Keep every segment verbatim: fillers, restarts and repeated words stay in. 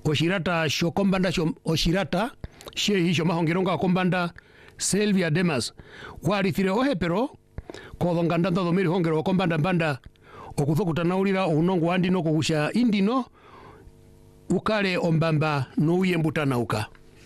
oshirata shokombanda sho oshirata she hisho mahongeronga kombanda Sylvia Demas warithire ohepero kodonganda ndo miri hongero kombanda mbanda okuthokutanawulira unongo wandino kugusha indino ukale ombamba no uyembutanauka.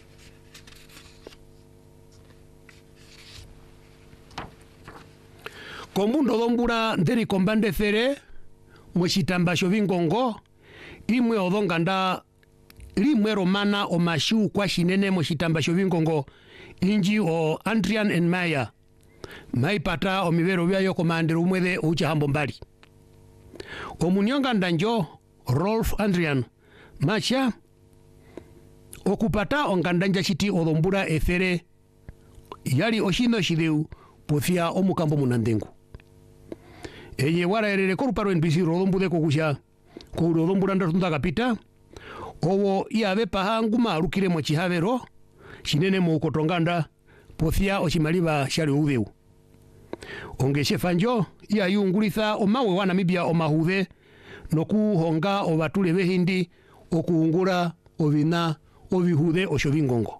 Komundo dombura nderi kombande fere mweshitamba shovingongo imwe odonganda limwe romana o mashu kwa shinene mweshitamba shovingongo inji o Adrian and Maya maipata o mivero vyayo komandero umwede ucha hambo mbali omunyonga ndanjo Rolf Adrian macha okupata ongandanja chiti odombura efere yali oshino shideu pothia omukambo munandengu enye wara erere koruparo N B C rodombude kokusha ko rodombura ndatunda kapita owo iabe pahangu marukire mo chihavero shinene mo kotonganda pothia oshimaliba shali uveu ongeshe fanjo ia yungulitha omawe wa Namibia omahuve nokuhonga obatule behindi okuungula ovina ovihude oshovingongo.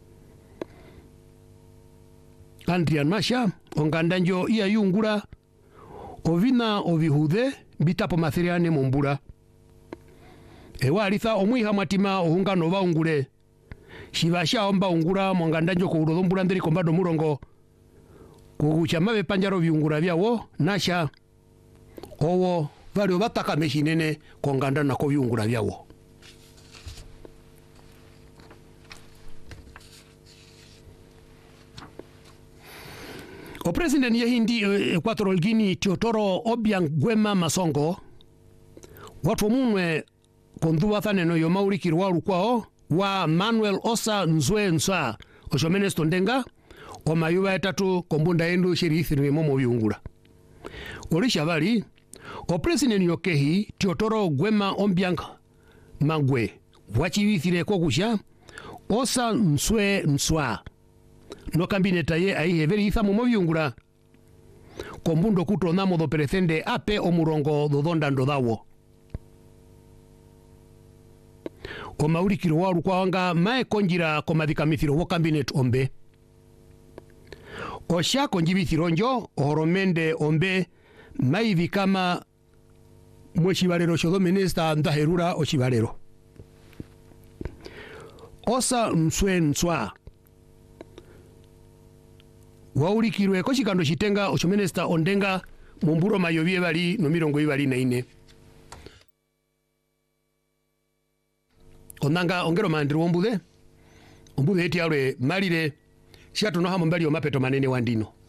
Adrian Masha ongandanjo ia yungula ovina ovihude bitapo matheriane mombura ewa alitha omwiha matima ohunga nova ungule shivasha omba ungura mongandanjo ko urodombura nderi kombado murongo kugucha mabe panjaro viungura vyawo nasha owo valio bataka meshinene konganda na ko viungura vyawo. O president yehindi Equatorial Guinea Teodoro Obiang Nguema Masongo watu munwe konduwa thaneno yo maurikiri walu kwao wa Manuel Osa Nzwe Nsa oshomene stondenga o mayuwa etatu kombunda endu shirithiri momo viungura orisha bali o president yokehi Teodoro Nguema Obiang Mangwe wachivithire kokusha Osa Nzwe Nswa no kabineta ye aihe veri itha momo viungura kombundo kuto namo do perecende ape omurongo do dondando dawo o maurikiro waru kwanga mae konjira komadhikamithiro wo cabinet ombe o sha konjibithironjo oromende ombe maivi kama mwechivalero shodo minister ndaherura ochivalero Osa Nswe Nswa waulikirwe ko chikando chitenga ocho minister ondenga mumburo mayovie bali no mirongo ibali na ine onanga ongero mandiro ombude ombude eti alwe malire shatu no hamo mbali o mapeto manene wandino